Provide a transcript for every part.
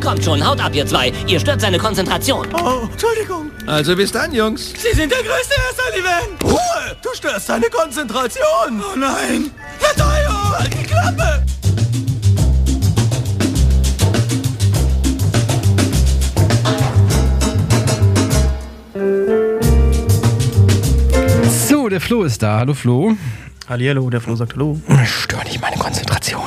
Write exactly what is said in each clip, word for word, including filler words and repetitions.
Kommt schon, haut ab, ihr zwei. Ihr stört seine Konzentration. Oh, Entschuldigung. Also bis dann, Jungs. Sie sind der Größte, Herr Sullivan. Ruhe, du störst seine Konzentration. Oh nein. Verzeihung, halt die Klappe. So, der Flo ist da. Hallo, Flo. Hallihallo, der Flo sagt Hallo. Stör nicht meine Konzentration.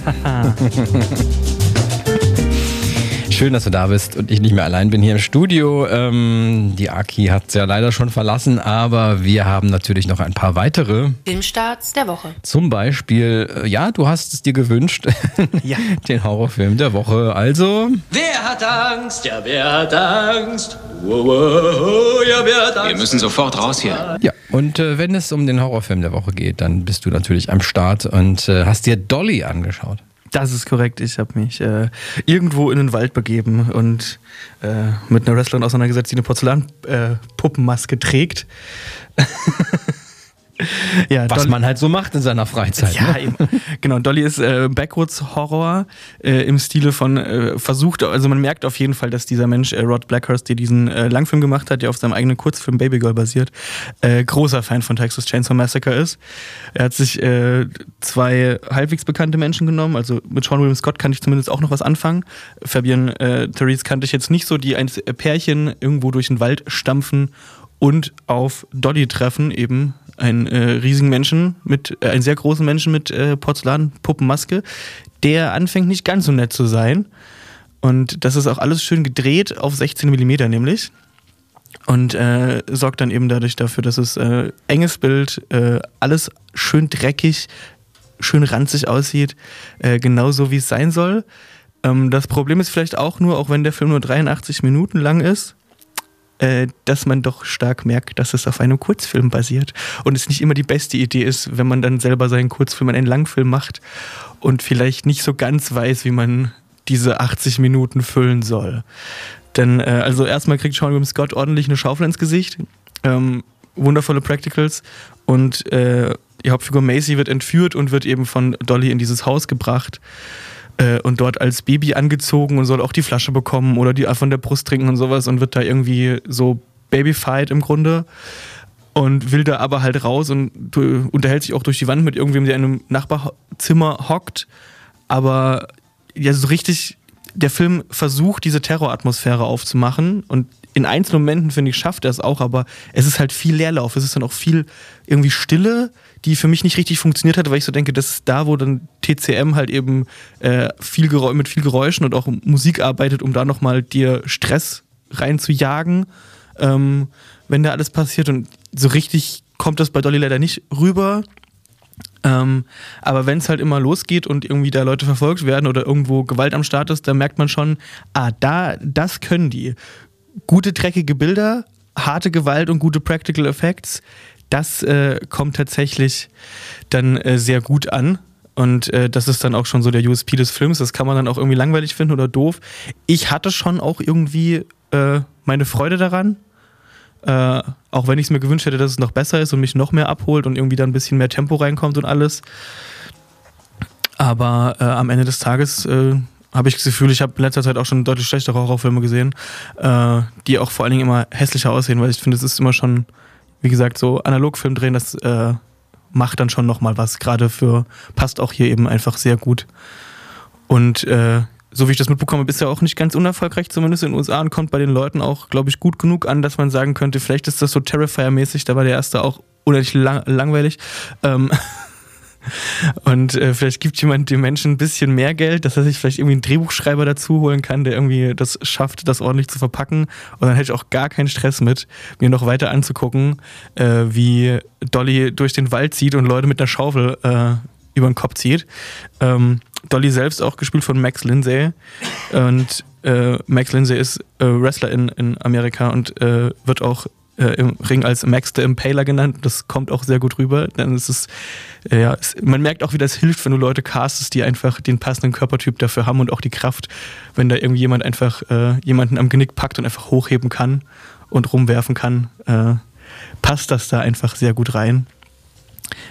Schön, dass du da bist und ich nicht mehr allein bin hier im Studio. Ähm, die Aki hat es ja leider schon verlassen, aber wir haben natürlich noch ein paar weitere Filmstarts der Woche. Zum Beispiel, äh, ja, du hast es dir gewünscht, ja. den Horrorfilm der Woche. Also... Wer hat Angst? Ja, wer hat Angst? Wow, wow, ja, wer hat Angst? Wir müssen sofort raus hier. Ja, und äh, wenn es um den Horrorfilm der Woche geht, dann bist du natürlich am Start und äh, hast dir Dolly angeschaut. Das ist korrekt. Ich habe mich äh, irgendwo in den Wald begeben und äh, mit einer Wrestlerin auseinandergesetzt, die eine Porzellanpuppenmaske äh, trägt. Ja, was Dolly, man halt so macht in seiner Freizeit. Ja, ne? eben. Genau. Dolly ist äh, Backwoods-Horror äh, im Stile von äh, versucht, also man merkt auf jeden Fall, dass dieser Mensch, äh, Rod Blackhurst, der diesen äh, Langfilm gemacht hat, der auf seinem eigenen Kurzfilm Baby Girl basiert, äh, großer Fan von Texas Chainsaw Massacre ist. Er hat sich äh, zwei halbwegs bekannte Menschen genommen, also mit Sean William Scott kann ich zumindest auch noch was anfangen. Fabian äh, Therese kannte ich jetzt nicht so, die ein Pärchen irgendwo durch den Wald stampfen und auf Dolly treffen, eben einen äh, riesigen Menschen, mit äh, einen sehr großen Menschen mit äh, Porzellanpuppenmaske, der anfängt nicht ganz so nett zu sein. Und das ist auch alles schön gedreht auf sechzehn Millimeter nämlich. Und äh, sorgt dann eben dadurch dafür, dass es äh, enges Bild, äh, alles schön dreckig, schön ranzig aussieht, äh, genauso wie es sein soll. Ähm, das Problem ist vielleicht auch nur, auch wenn der Film nur dreiundachtzig Minuten lang ist, dass man doch stark merkt, dass es auf einem Kurzfilm basiert und es nicht immer die beste Idee ist, wenn man dann selber seinen Kurzfilm in einen Langfilm macht und vielleicht nicht so ganz weiß, wie man diese achtzig Minuten füllen soll. Denn äh, also erstmal kriegt Sean William Scott ordentlich eine Schaufel ins Gesicht, ähm, wundervolle Practicals und äh, die Hauptfigur Macy wird entführt und wird eben von Dolly in dieses Haus gebracht. Und dort als Baby angezogen und soll auch die Flasche bekommen oder die von der Brust trinken und sowas und wird da irgendwie so Babyfight im Grunde und will da aber halt raus und unterhält sich auch durch die Wand mit irgendwem, der in einem Nachbarzimmer hockt. Aber ja, so richtig, der Film versucht, diese Terroratmosphäre aufzumachen und in einzelnen Momenten, finde ich, schafft er es auch, aber es ist halt viel Leerlauf, es ist dann auch viel irgendwie Stille, die für mich nicht richtig funktioniert hat, weil ich so denke, das ist da, wo dann T C M halt eben äh, viel Geräusch, mit viel Geräuschen und auch Musik arbeitet, um da nochmal dir Stress reinzujagen, ähm, wenn da alles passiert. Und so richtig kommt das bei Dolly leider nicht rüber. Ähm, aber wenn es halt immer losgeht und irgendwie da Leute verfolgt werden oder irgendwo Gewalt am Start ist, dann merkt man schon, ah, da, das können die. Gute, dreckige Bilder, harte Gewalt und gute Practical Effects, das äh, kommt tatsächlich dann äh, sehr gut an. Und äh, das ist dann auch schon so der U S P des Films. Das kann man dann auch irgendwie langweilig finden oder doof. Ich hatte schon auch irgendwie äh, meine Freude daran. Äh, auch wenn ich es mir gewünscht hätte, dass es noch besser ist und mich noch mehr abholt und irgendwie da ein bisschen mehr Tempo reinkommt und alles. Aber äh, am Ende des Tages äh, habe ich das Gefühl, ich habe in letzter Zeit auch schon deutlich schlechtere Horrorfilme gesehen, äh, die auch vor allen Dingen immer hässlicher aussehen, weil ich finde, es ist immer schon, wie gesagt, so Analogfilm drehen, das äh, macht dann schon nochmal was, gerade für, passt auch hier eben einfach sehr gut. Und äh, so wie ich das mitbekomme, ist ja auch nicht ganz unerfolgreich, zumindest in den U S A, und kommt bei den Leuten auch, glaube ich, gut genug an, dass man sagen könnte, vielleicht ist das so Terrifier-mäßig, da war der erste auch unendlich lang- langweilig. Ähm Und äh, vielleicht gibt jemand dem Menschen ein bisschen mehr Geld, dass er sich vielleicht irgendwie einen Drehbuchschreiber dazu holen kann, der irgendwie das schafft, das ordentlich zu verpacken. Und dann hätte ich auch gar keinen Stress mit, mir noch weiter anzugucken, äh, wie Dolly durch den Wald zieht und Leute mit einer Schaufel äh, über den Kopf zieht. Ähm, Dolly selbst auch gespielt von Max Lindsay. Und äh, Max Lindsay ist äh, Wrestler in, in Amerika und äh, wird auch Äh, im Ring als Max the Impaler genannt. Das kommt auch sehr gut rüber. Dann ist es, äh, ja, es, man merkt auch, wie das hilft, wenn du Leute castest, die einfach den passenden Körpertyp dafür haben und auch die Kraft, wenn da irgendwie jemand einfach äh, jemanden am Genick packt und einfach hochheben kann und rumwerfen kann, äh, passt das da einfach sehr gut rein.